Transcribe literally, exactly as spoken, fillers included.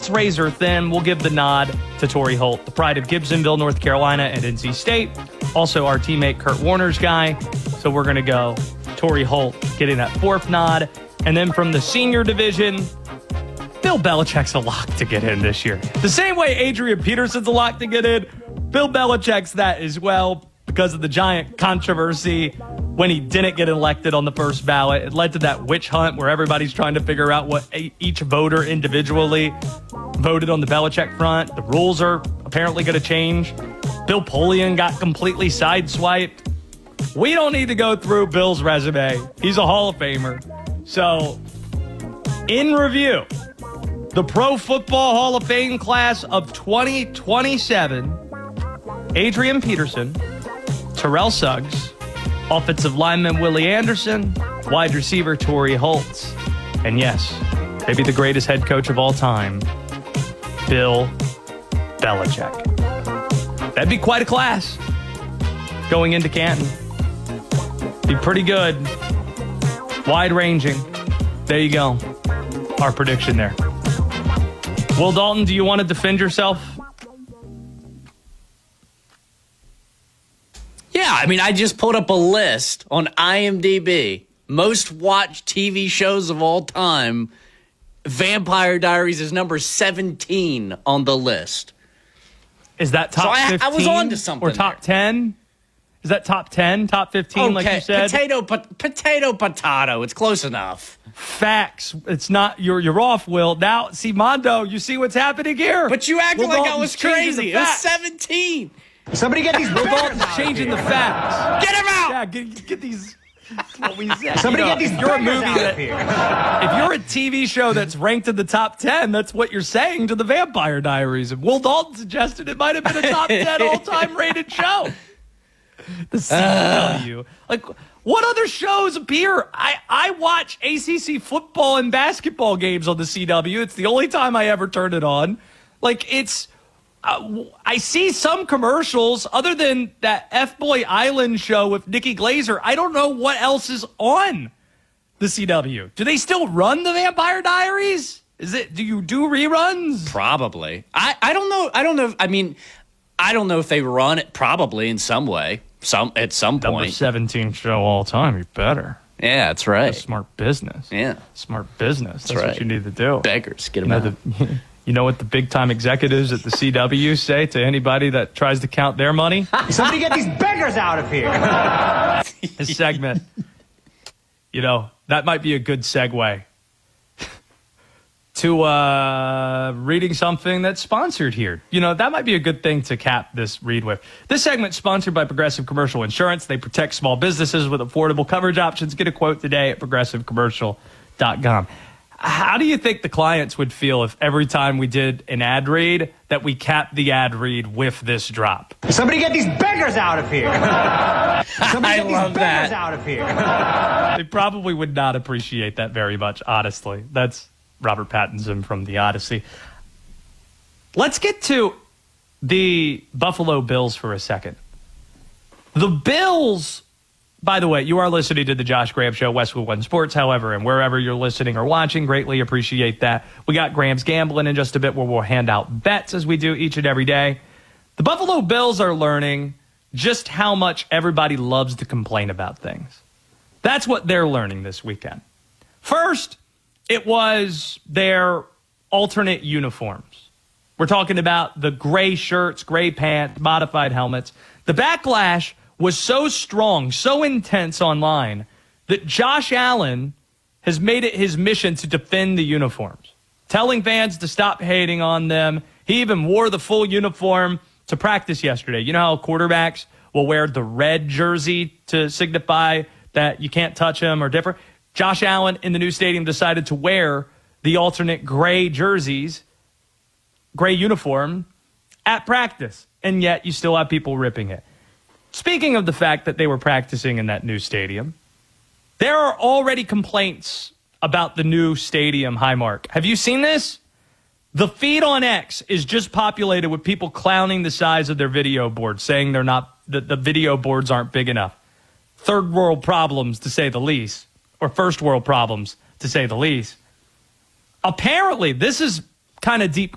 it's razor thin. We'll give the nod to Torrey Holt, the pride of Gibsonville, North Carolina, and N C State. Also our teammate Kurt Warner's guy. So we're going to go Torrey Holt getting that fourth nod. And then from the senior division, Bill Belichick's a lock to get in this year. The same way Adrian Peterson's a lock to get in, Bill Belichick's that as well because of the giant controversy when he didn't get elected on the first ballot. It led to that witch hunt where everybody's trying to figure out what a- each voter individually voted on the Belichick front. The rules are apparently going to change. Bill Polian got completely sideswiped. We don't need to go through Bill's resume. He's a Hall of Famer. So, in review, the Pro Football Hall of Fame class of twenty twenty-seven, Adrian Peterson, Terrell Suggs, offensive lineman Willie Anderson, wide receiver Torrey Holt, and yes, maybe the greatest head coach of all time, Bill Belichick. That'd be quite a class going into Canton. Be pretty good. Wide-ranging. There you go. Our prediction there. Will Dalton, do you want to defend yourself? Yeah, I mean, I just pulled up a list on I M D B. Most watched T V shows of all time. Vampire Diaries is number seventeen on the list. Is that top so I, fifteen? I was on to something. Or top ten? Is that top ten, top fifteen, okay. like you said? Potato, po- potato, potato. It's close enough. Facts. It's not, you're you're off, Will. Now, see, Mondo, you see what's happening here? But you acted Will like I Dalton's was changing crazy. the It was facts. seventeen. Somebody get these Will bears Dalton's out changing of the here. facts. Get him out! Yeah, get, get these. What we said. Somebody You know, get these if you're a bears movie out that, of here. if you're a T V show that's ranked in the top ten, that's what you're saying to the Vampire Diaries. And Will Dalton suggested it might have been a top ten all-time rated show. The C W. Like, what other shows appear? I, I watch A C C football and basketball games on the C W. It's the only time I ever turn it on. Like, it's... Uh, I see some commercials other than that F-Boy Island show with Nikki Glazer. I don't know what else is on the C W. Do they still run the Vampire Diaries? Is it? Do you do reruns? Probably. I, I don't know. I don't know. If, I mean, I don't know if they run it probably in some way. Some at some Number point. seventeen show all time. You better. Yeah, that's right. That's smart business. Yeah. Smart business. That's, That's right. what you need to do. Beggars, get You them know, out. the, you know what the big-time executives at the C W say to anybody that tries to count their money? Somebody get these beggars out of here. This segment, you know, that might be a good segue to uh, reading something that's sponsored here. You know, that might be a good thing to cap this read with. This segment is sponsored by Progressive Commercial Insurance. They protect small businesses with affordable coverage options. Get a quote today at progressive commercial dot com. How do you think the clients would feel if every time we did an ad read that we capped the ad read with this drop? Somebody get these beggars out of here. Somebody I get these love beggars that. out of here. They probably would not appreciate that very much, honestly. That's Robert Pattinson from The Odyssey. Let's get to the Buffalo Bills for a second. The Bills, by the way, you are listening to the Josh Graham Show, Westwood One Sports, however, and wherever you're listening or watching, greatly appreciate that. We got Graham's Gambling in just a bit where we'll hand out bets as we do each and every day. The Buffalo Bills are learning just how much everybody loves to complain about things. That's what they're learning this weekend. First, it was their alternate uniforms. We're talking about the gray shirts, gray pants, modified helmets. The backlash was so strong, so intense online, that Josh Allen has made it his mission to defend the uniforms, telling fans to stop hating on them. He even wore the full uniform to practice yesterday. You know how quarterbacks will wear the red jersey to signify that you can't touch him or different? Josh Allen in the new stadium decided to wear the alternate gray jerseys, gray uniform, at practice, and yet you still have people ripping it. Speaking of the fact that they were practicing in that new stadium, there are already complaints about the new stadium, Highmark. Have you seen this? The feed on X is just populated with people clowning the size of their video boards, saying they're not, the, the video boards aren't big enough. Third world problems, to say the least, or first world problems, to say the least. Apparently, this is kind of deep